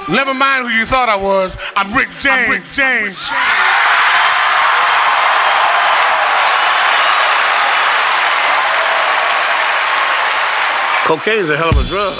Never mind who you thought I was. I'm Rick James. I'm Rick James. Cocaine's a hell of a drug.